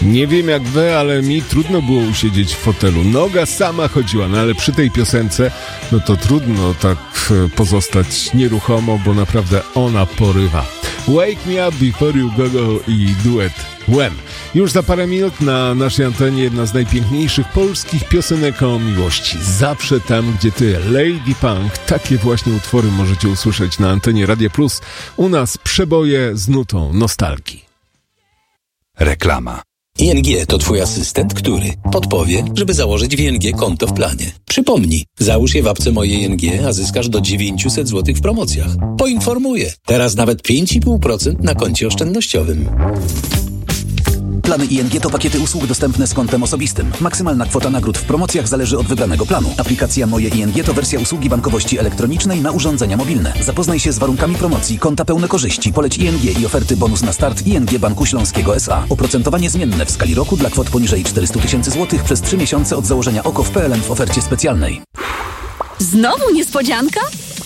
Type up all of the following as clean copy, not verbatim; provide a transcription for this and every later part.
Nie wiem jak wy, ale mi trudno było usiedzieć w fotelu. Noga sama chodziła, no ale przy tej piosence, no to trudno tak pozostać nieruchomo, bo naprawdę ona porywa. Wake Me Up Before You Go Go i duet When. Już za parę minut na naszej antenie jedna z najpiękniejszych polskich piosenek o miłości. Zawsze tam, gdzie ty, Lady Punk. Takie właśnie utwory możecie usłyszeć na antenie Radia Plus. U nas przeboje z nutą nostalgii. Reklama. ING to twój asystent, który podpowie, żeby założyć w ING konto w planie. Przypomnij, załóż je w apce Moje ING, a zyskasz do 900 zł w promocjach. Poinformuję, teraz nawet 5,5% na koncie oszczędnościowym. Plany ING to pakiety usług dostępne z kontem osobistym. Maksymalna kwota nagród w promocjach zależy od wybranego planu. Aplikacja Moje ING to wersja usługi bankowości elektronicznej na urządzenia mobilne. Zapoznaj się z warunkami promocji, konta pełne korzyści, poleć ING i oferty bonus na start ING Banku Śląskiego S.A. Oprocentowanie zmienne w skali roku dla kwot poniżej 400 000 złotych przez 3 miesiące od założenia OKO w PLN w ofercie specjalnej. Znowu niespodzianka?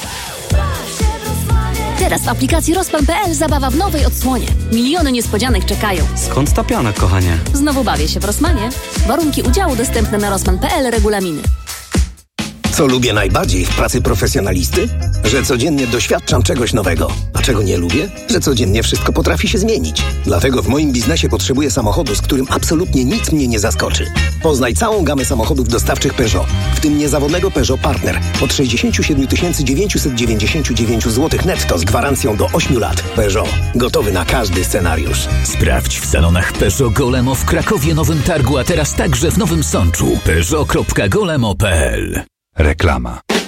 Teraz w aplikacji Rospan.pl zabawa w nowej odsłonie. Miliony niespodzianek czekają. Skąd ta piana, kochanie? Znowu bawię się w Rosmanie. Warunki udziału dostępne na Rospan.pl, regulaminy. Co lubię najbardziej w pracy profesjonalisty? Że codziennie doświadczam czegoś nowego. A czego nie lubię? Że codziennie wszystko potrafi się zmienić. Dlatego w moim biznesie potrzebuję samochodu, z którym absolutnie nic mnie nie zaskoczy. Poznaj całą gamę samochodów dostawczych Peugeot, w tym niezawodnego Peugeot Partner od 67 999 zł netto z gwarancją do 8 lat. Peugeot. Gotowy na każdy scenariusz. Sprawdź w salonach Peugeot Golemo w Krakowie, Nowym Targu, a teraz także w Nowym Sączu. Peugeot.golemo.pl. Reklama.